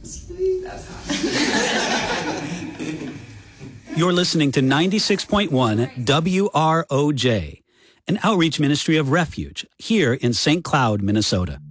Sweet. That's hot. You're listening to 96.1 WROJ, an outreach ministry of Refuge here in St. Cloud, Minnesota.